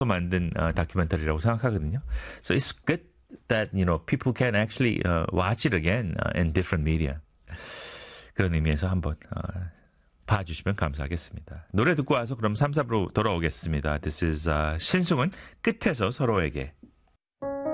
만든 다큐멘터리라고 생각하거든요. So it's good that people can actually watch it again in different media. 그런 의미에서 한번 봐주시면 감사하겠습니다. 노래 듣고 와서 그럼 3, 4부로 돌아오겠습니다. This is 신승훈 끝에서 서로에게.